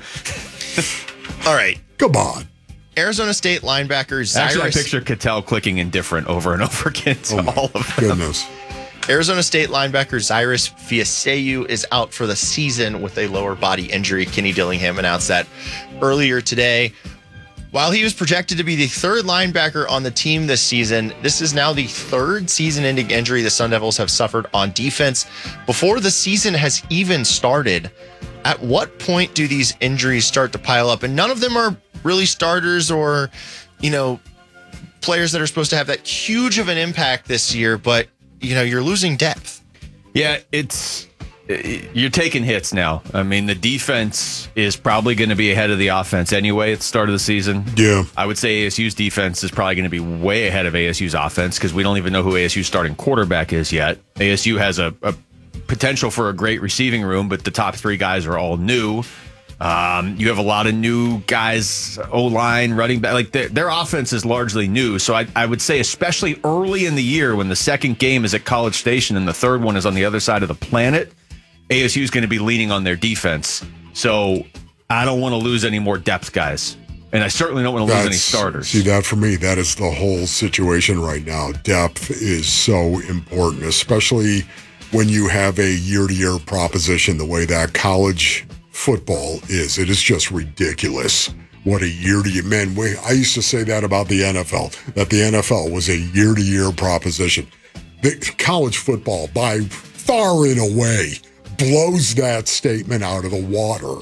E: All right.
C: Come on.
E: Arizona State linebacker Zyrus.
B: Actually, I picture Cattell clicking indifferent over and over again to
C: Oh,
B: all of them.
C: Goodness.
E: Arizona State linebacker Zyrus Fiaseu is out for the season with a lower body injury. Kenny Dillingham announced that earlier today. While he was projected to be the third linebacker on the team this season, this is now the third season-ending injury the Sun Devils have suffered on defense before the season has even started. At what point do these injuries start to pile up? And none of them are really starters or, you know, players that are supposed to have that huge of an impact this year, but you know, you're losing depth.
B: Yeah, it's you're taking hits now. I mean, the defense is probably going to be ahead of the offense anyway at the start of the season.
C: Yeah.
B: I would say A S U's defense is probably going to be way ahead of A S U's offense because we don't even know who A S U's starting quarterback is yet. A S U has a, a potential for a great receiving room, but the top three guys are all new. Um, you have a lot of new guys, O-line, running back. Like their, their offense is largely new. So I, I would say, especially early in the year when the second game is at College Station and the third one is on the other side of the planet, A S U is going to be leaning on their defense. So I don't want to lose any more depth guys. And I certainly don't want to lose any starters.
C: See, that for me, that is the whole situation right now. Depth is so important, especially when you have a year-to-year proposition the way that college football is. It is just ridiculous. What a year-to-year, man, we, I used to say that about the N F L, that the N F L was a year-to-year proposition. The college football, by far and away, blows that statement out of the water.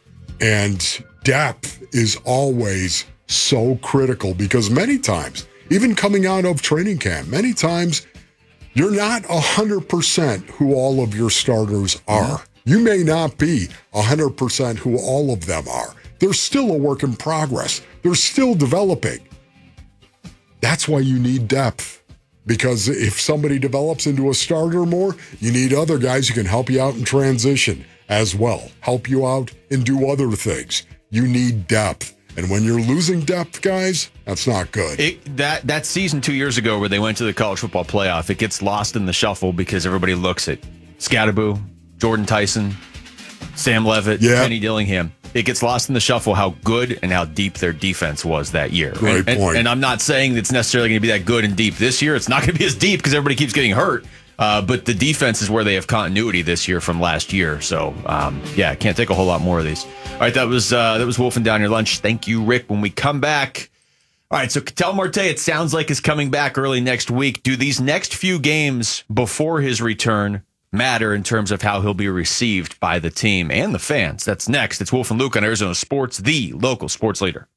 C: And depth is always so critical because many times, even coming out of training camp, many times you're not one hundred percent who all of your starters are. You may not be one hundred percent who all of them are. They're still a work in progress. They're still developing. That's why you need depth. Because if somebody develops into a starter more, you need other guys who can help you out in transition as well. Help you out and do other things. You need depth. And when you're losing depth, guys, that's not good.
B: It, that that season two years ago where they went to the college football playoff, it gets lost in the shuffle because everybody looks at Scatterboo, Jordan Tyson, Sam Levitt,
C: yeah.
B: Kenny Dillingham. It gets lost in the shuffle how good and how deep their defense was that year.
C: Great
B: and, and,
C: point.
B: And I'm not saying it's necessarily going to be that good and deep this year. It's not going to be as deep because everybody keeps getting hurt. Uh, but the defense is where they have continuity this year from last year. So, um, yeah, can't take a whole lot more of these. All right, that was uh, that was Wolfing Down Your Lunch. Thank you, Rick. When we come back, all right, so Ketel Marte, it sounds like is coming back early next week. Do these next few games before his return matter in terms of how he'll be received by the team and the fans? That's next. It's Wolf and Luke on Arizona Sports, the local sports leader.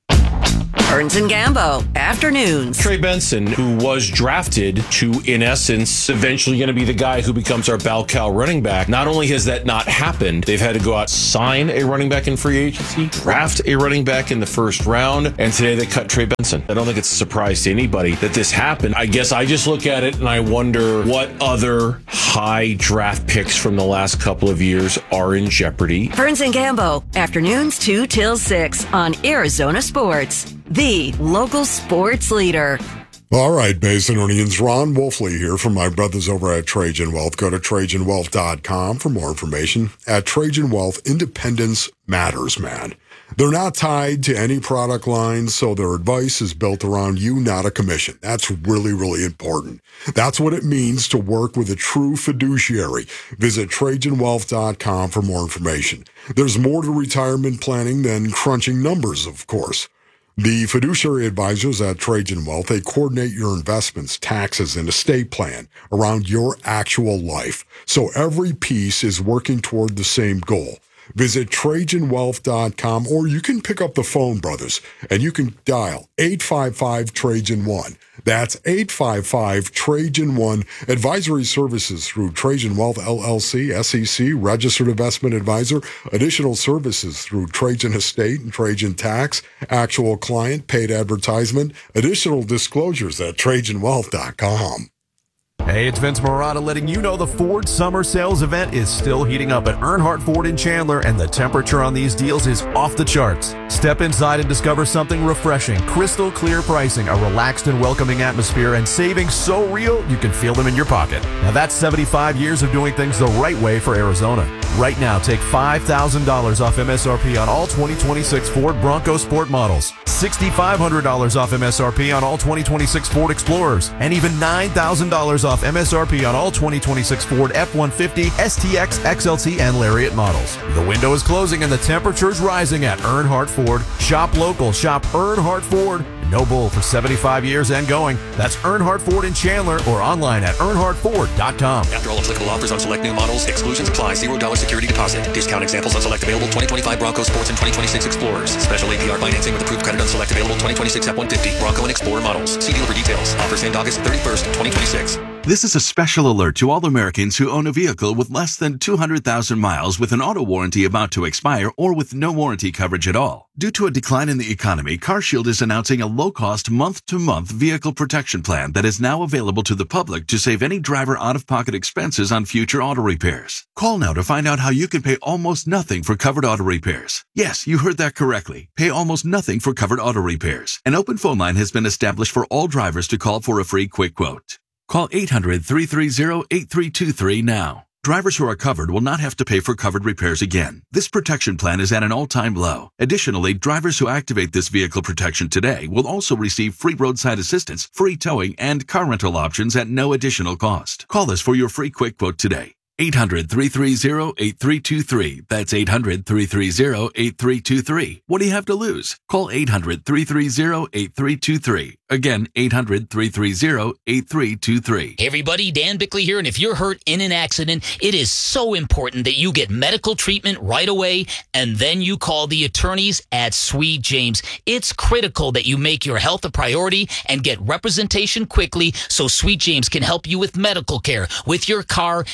G: Burns and Gambo, afternoons.
H: Trey Benson, who was drafted to, in essence, eventually going to be the guy who becomes our bell cow running back. Not only has that not happened, they've had to go out, sign a running back in free agency, draft a running back in the first round, and today they cut Trey Benson. I don't think it's a surprise to anybody that this happened. I guess I just look at it and I wonder what other high draft picks from the last couple of years are in jeopardy.
G: Burns and Gambo, afternoons two till six on Arizona Sports, the local sports leader.
C: All right, Basinonians, Ron Wolfley here from my brothers over at Trajan Wealth. Go to Trajan Wealth dot com for more information. At Trajan Wealth, independence matters, man. They're not tied to any product line, so their advice is built around you, not a commission. That's really, really important. That's what it means to work with a true fiduciary. Visit Trajan Wealth dot com for more information. There's more to retirement planning than crunching numbers, of course. The fiduciary advisors at Trajan Wealth, they coordinate your investments, taxes, and estate plan around your actual life. So every piece is working toward the same goal. Visit Trajan Wealth dot com, or you can pick up the phone, brothers, and you can dial eight five five Trajan one. That's eight five five Trajan one. Advisory services through Trajan Wealth L L C, S E C, Registered Investment Advisor. Additional services through Trajan Estate and Trajan Tax. Actual client, paid advertisement. Additional disclosures at Trajan Wealth dot com.
I: Hey, it's Vince Marotta letting you know the Ford Summer Sales event is still heating up at Earnhardt Ford in Chandler, and the temperature on these deals is off the charts. Step inside and discover something refreshing, crystal clear pricing, a relaxed and welcoming atmosphere, and savings so real you can feel them in your pocket. Now that's seventy-five years of doing things the right way for Arizona. Right now, take five thousand dollars off M S R P on all twenty twenty-six Ford Bronco Sport models, six thousand five hundred dollars off M S R P on all twenty twenty-six Ford Explorers, and even nine thousand dollars off M S R P on all twenty twenty-six Ford F one fifty, S T X, X L T, and Lariat models. The window is closing and the temperature's rising at Earnhardt Ford. Shop local, shop Earnhardt Ford. No bull for seventy-five years and going. That's Earnhardt Ford in Chandler or online at earnhardt ford dot com.
L: After all applicable offers on select new models, exclusions apply. zero dollars security deposit. Discount examples on select available twenty twenty-five Bronco Sports and twenty twenty-six Explorers. Special A P R financing with approved credit on select available twenty twenty-six F one fifty Bronco and Explorer models. See dealer for details. Offers end August thirty-first, twenty twenty-six.
J: This is a special alert to all Americans who own a vehicle with less than two hundred thousand miles with an auto warranty about to expire or with no warranty coverage at all. Due to a decline in the economy, CarShield is announcing a low-cost month-to-month vehicle protection plan that is now available to the public to save any driver out-of-pocket expenses on future auto repairs. Call now to find out how you can pay almost nothing for covered auto repairs. Yes, you heard that correctly. Pay almost nothing for covered auto repairs. An open phone line has been established for all drivers to call for a free quick quote. Call eight hundred, three three zero, eight three two three now. Drivers who are covered will not have to pay for covered repairs again. This protection plan is at an all-time low. Additionally, drivers who activate this vehicle protection today will also receive free roadside assistance, free towing, and car rental options at no additional cost. Call us for your free quick quote today. eight hundred, three three zero, eight three two three. That's eight hundred, three three zero, eight three two three. What do you have to lose? Call eight hundred, three three zero, eight three two three. Again, eight hundred, three three zero, eight three two three.
A: Hey everybody, Dan Bickley here, and if you're hurt in an accident, it is so important that you get medical treatment right away, and then you call the attorneys at Sweet James. It's critical that you make your health a priority and get representation quickly so Sweet James can help you with medical care, with your car, and get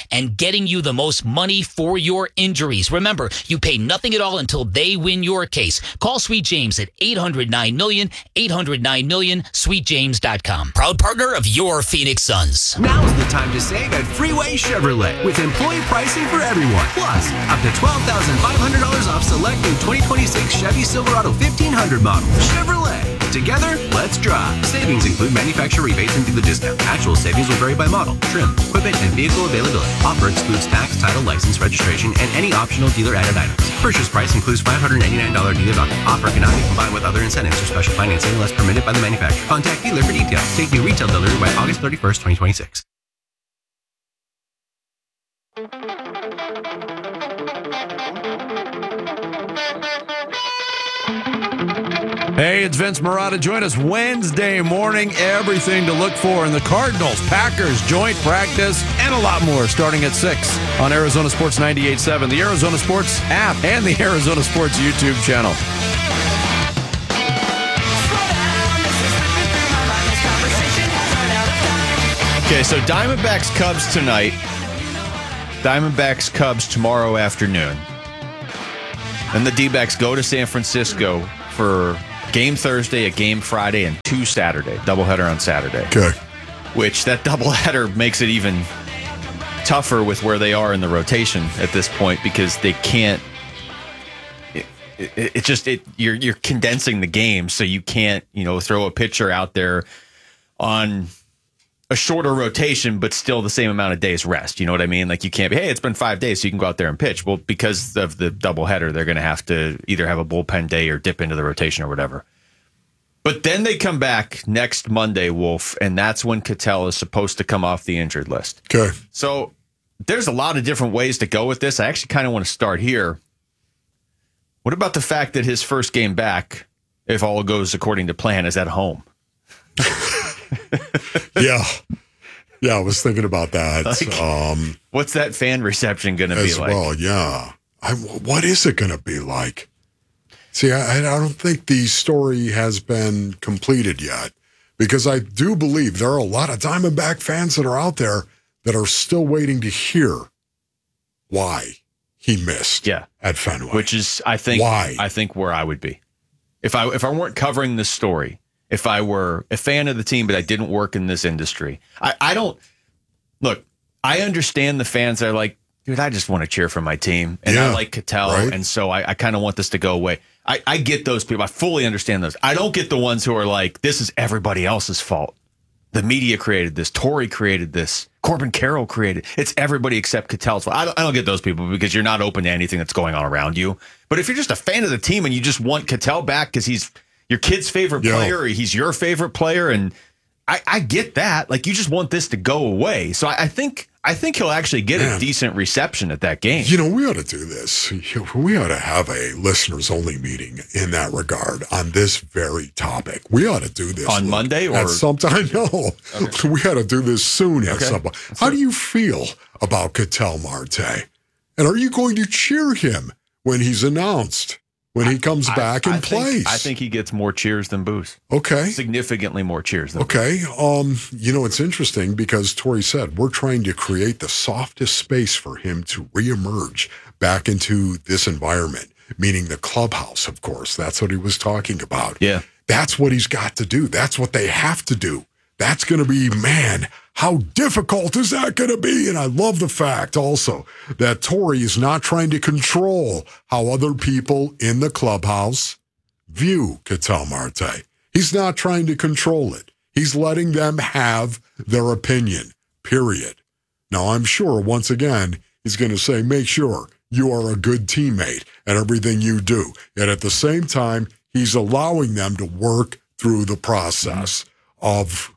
A: getting you the most money for your injuries. Remember, you pay nothing at all until they win your case. Call Sweet James at eight hundred nine million, eight hundred nine million, sweet james dot com. Proud partner of your Phoenix Suns.
K: Now's the time to save at Freeway Chevrolet with employee pricing for everyone. Plus, up to twelve thousand five hundred dollars off select new twenty twenty-six Chevy Silverado fifteen hundred model. Chevrolet. Together, let's drive. Savings include manufacturer rebates and dealer discount. Actual savings will vary by model, trim, equipment, and vehicle availability. Offer excludes tax, title, license, registration, and any optional dealer-added items. Purchase price includes five hundred ninety-nine dollars dealer value. Offer cannot be combined with other incentives or special financing unless permitted by the manufacturer. Contact dealer for details. Take new retail delivery by August thirty-first, twenty twenty-six.
M: Hey, it's Vince Marotta. Join us Wednesday morning. Everything to look for in the Cardinals, Packers, joint practice, and a lot more starting at six on Arizona Sports ninety-eight point seven, the Arizona Sports app, and the Arizona Sports YouTube channel.
B: Okay, so Diamondbacks Cubs tonight. Diamondbacks Cubs tomorrow afternoon. And the D-backs go to San Francisco for game Thursday, a game Friday, and two Saturday. Doubleheader on Saturday.
C: Okay.
B: Which that doubleheader makes it even tougher with where they are in the rotation at this point because they can't. It, it, it just it you're you're condensing the game, so you can't you know throw a pitcher out there on a shorter rotation, but still the same amount of days rest. You know what I mean? Like you can't be, hey, it's been five days, so you can go out there and pitch. Well, because of the doubleheader, they're going to have to either have a bullpen day or dip into the rotation or whatever. But then they come back next Monday, Wolf, and that's when Ketel is supposed to come off the injured list.
C: Okay.
B: So there's a lot of different ways to go with this. I actually kind of want to start here. What about the fact that his first game back, if all goes according to plan, is at home?
C: yeah. Yeah, I was thinking about that.
B: Like,
C: um,
B: what's that fan reception going to be
C: as
B: like?
C: well, yeah. I, what is it going to be like? See, I, I don't think the story has been completed yet because I do believe there are a lot of Diamondback fans that are out there that are still waiting to hear why he missed
B: yeah.
C: at Fenway.
B: Which is, I think,
C: why?
B: I think where I would be. If I if I weren't covering this story, if I were a fan of the team, but I didn't work in this industry, I, I don't, look, I understand the fans that are like, dude, I just want to cheer for my team. And
C: yeah,
B: I like Ketel,
C: right?
B: and so I, I kind of want this to go away. I, I get those people. I fully understand those. I don't get the ones who are like, this is everybody else's fault. The media created this. Torrey created this. Corbin Carroll created. It's everybody except Ketel's fault. I don't, I don't get those people because you're not open to anything that's going on around you. But if you're just a fan of the team and you just want Ketel back because he's your kid's favorite
C: yeah.
B: player, or he's your favorite player, and I, I get that. Like, you just want this to go away. So I, I think I think he'll actually get
C: Man.
B: a decent reception at that game.
C: You know, we ought to do this. We ought to have a listeners-only meeting in that regard on this very topic. We ought to do this.
B: On
C: look,
B: Monday? Or?
C: At some time? No. Okay. We ought to do this soon at
B: Okay.
C: some point. How do you feel about Ketel Marte? And are you going to cheer him when he's announced? When he comes
B: I,
C: back
B: I,
C: and
B: I
C: plays.
B: Think, I think he gets more cheers than boos.
C: Okay.
B: Significantly more cheers than
C: Okay. Um, you know, it's interesting because Torrey said we're trying to create the softest space for him to reemerge back into this environment, meaning the clubhouse, of course. That's what he was talking about.
B: Yeah.
C: That's what he's got to do. That's what they have to do. That's going to be, man, how difficult is that going to be? And I love the fact also that Torrey is not trying to control how other people in the clubhouse view Ketel Marte. He's not trying to control it. He's letting them have their opinion, period. Now, I'm sure, once again, he's going to say, make sure you are a good teammate and everything you do. And at the same time, he's allowing them to work through the process of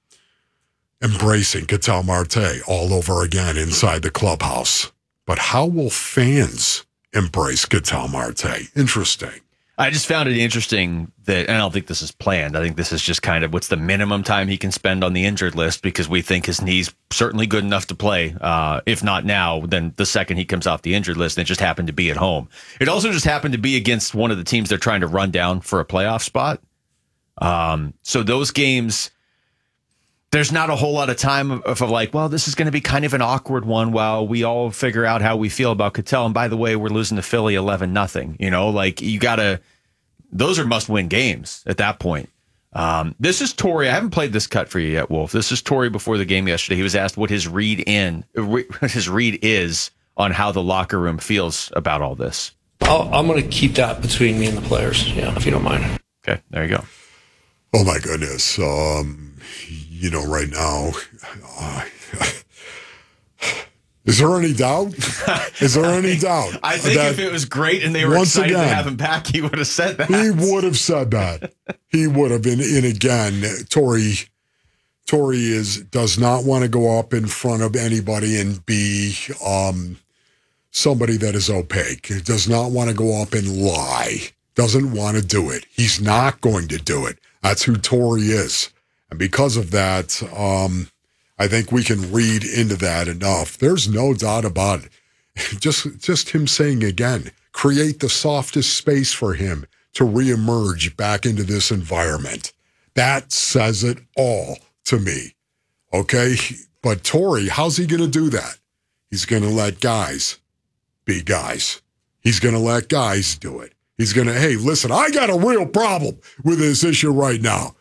C: embracing Ketel Marte all over again inside the clubhouse. But how will fans embrace Ketel Marte? Interesting.
B: I just found it interesting that, and I don't think this is planned, I think this is just kind of what's the minimum time he can spend on the injured list because we think his knee's certainly good enough to play. Uh, if not now, then the second he comes off the injured list, and it just happened to be at home. It also just happened to be against one of the teams they're trying to run down for a playoff spot. Um, so those games, there's not a whole lot of time of, of like, well, this is going to be kind of an awkward one while we all figure out how we feel about Cattell. And by the way, we're losing to Philly eleven nothing. You know, like you got to, those are must win games at that point. Um, this is Torrey. I haven't played this cut for you yet, Wolf. This is Torrey before the game yesterday. He was asked what his read in, what his read is on how the locker room feels about all this.
N: I'll, I'm going to keep that between me and the players. Yeah, if you don't mind.
B: Okay, there you go.
C: Oh my goodness. Um, you know, right now, uh, is there any doubt? Is there any doubt?
B: I think if it was great and they were excited again, to have him back, he would have said that.
C: He would have said that. He would have been. And again, Torrey, Torrey is does not want to go up in front of anybody and be um, somebody that is opaque. He does not want to go up and lie. Doesn't want to do it. He's not going to do it. That's who Torrey is. And because of that, um, I think we can read into that enough. There's no doubt about it. Just, just him saying again, create the softest space for him to reemerge back into this environment. That says it all to me. Okay? But Torrey, how's he going to do that? He's going to let guys be guys. He's going to let guys do it. He's going to, hey, listen, I got a real problem with this issue right now.